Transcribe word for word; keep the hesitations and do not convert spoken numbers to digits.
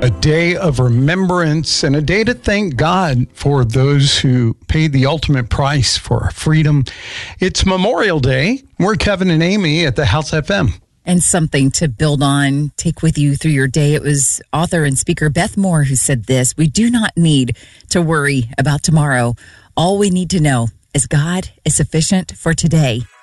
A day of remembrance and a day to thank God for those who paid the ultimate price for our freedom. It's Memorial Day. We're Kevin and Amy at the House F M. And something to build on, take with you through your day. It was author and speaker Beth Moore who said this: we do not need to worry about tomorrow. All we need to know is God is sufficient for today.